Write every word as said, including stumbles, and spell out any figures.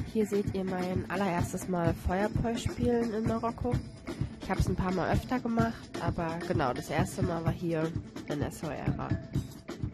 Hier seht ihr mein allererstes Mal Feuerpool spielen in Marokko. Ich habe es ein paar Mal öfter gemacht, aber genau, das erste Mal war hier in Essaouira.